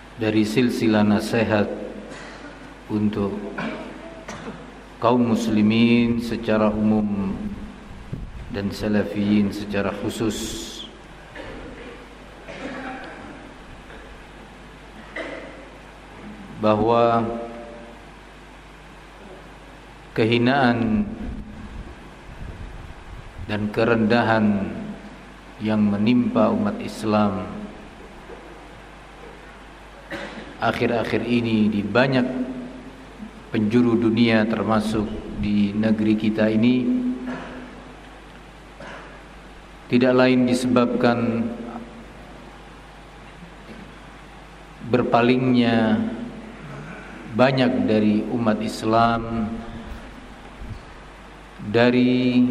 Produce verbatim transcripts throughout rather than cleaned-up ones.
dari silsilah nasihat untuk kaum muslimin secara umum dan salafiyin secara khusus, bahwa kehinaan dan kerendahan yang menimpa umat Islam akhir-akhir ini di banyak penjuru dunia, termasuk di negeri kita ini, tidak lain disebabkan berpalingnya banyak dari umat Islam dari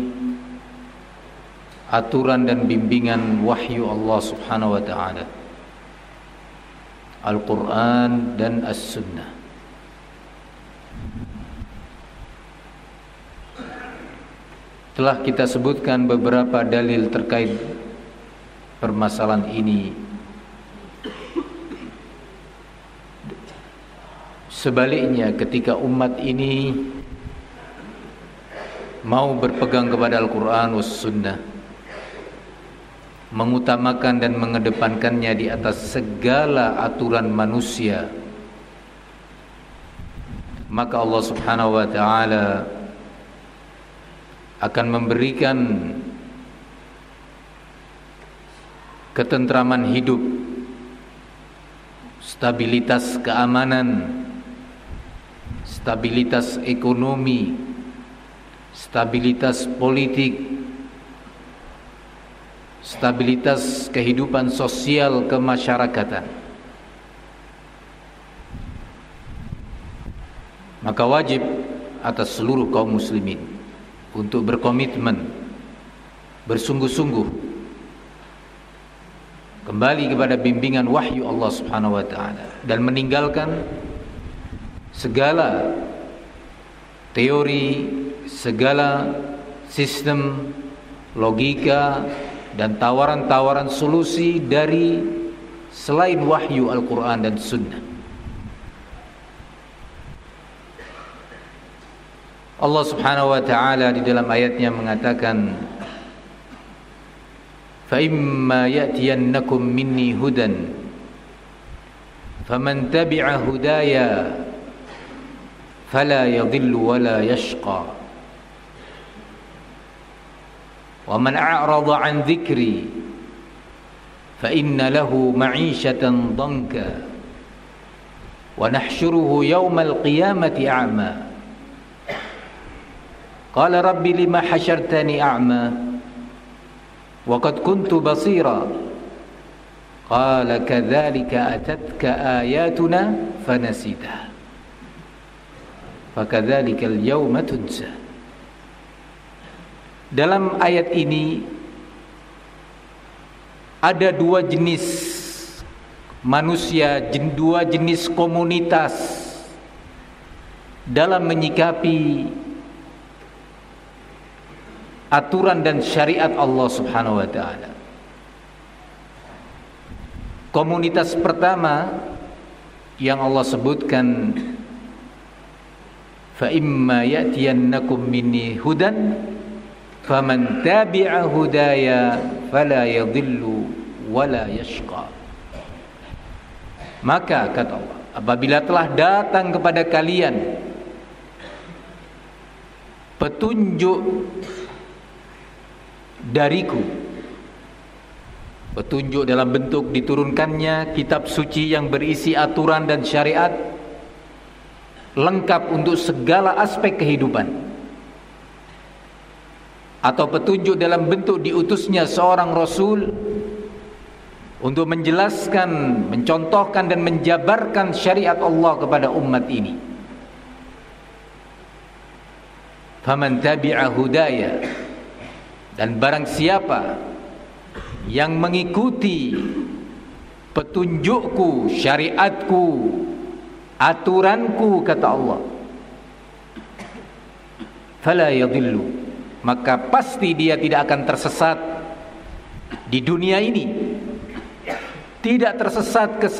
aturan dan bimbingan wahyu Allah Subhanahu wa taala, Al-Quran dan As-Sunnah. Telah kita sebutkan beberapa dalil terkait permasalahan ini. Sebaliknya, ketika umat ini mau berpegang kepada Al-Quran was Sunnah, mengutamakan dan mengedepankannya di atas segala aturan manusia, maka Allah Subhanahu wa taala akan memberikan ketentraman hidup, stabilitas keamanan, stabilitas ekonomi, stabilitas politik, stabilitas kehidupan sosial kemasyarakatan. Maka wajib atas seluruh kaum muslimin untuk berkomitmen, bersungguh-sungguh kembali kepada bimbingan wahyu Allah Subhanahu wa taala dan meninggalkan segala teori, segala sistem logika dan tawaran-tawaran solusi dari selain wahyu Al-Quran dan Sunnah. Allah Subhanahu wa ta'ala di dalam ayatnya mengatakan, فَإِمَّا يَأْتِيَنَّكُمْ مِنِّي هُدًى فَمَنْ تَبِعَ هُدَايَا فَلَا يَضِلُّ وَلَا يَشْقَى وَمَنْ أَعْرَضَ عَنْ ذِكْرِي فَإِنَّ لَهُ مَعِيشَةً ضَنْكًا وَنَحْشُرُهُ يَوْمَ الْقِيَامَةِ أَعْمَى قَالَ رَبِّ لِمَ حَشَرْتَنِي أَعْمَى وَقَدْ كُنْتُ بَصِيرًا قَالَ كَذَلِكَ أَتَتْكَ آيَاتُنَا فَنَسِيتَهَا فَكَذَلِكَ الْيَوْمَ تُنْسَى. Dalam ayat ini ada dua jenis manusia, dua jenis komunitas dalam menyikapi aturan dan syariat Allah Subhanahu wa taala. Komunitas pertama yang Allah sebutkan, fa imma ya'tiyannakum minni hudan faman tabi'a hudaya fala yadhillu wala yashqa. Maka kata Allah, apabila telah datang kepada kalian petunjuk dariku, petunjuk dalam bentuk diturunkannya kitab suci yang berisi aturan dan syariat lengkap untuk segala aspek kehidupan, atau petunjuk dalam bentuk diutusnya seorang rasul untuk menjelaskan, mencontohkan dan menjabarkan syariat Allah kepada umat ini. Faman tabi'a hudaya, dan barang siapa yang mengikuti petunjukku, syariatku, aturanku, kata Allah, fala yadhillu, maka pasti dia tidak akan tersesat di dunia ini, tidak tersesat ke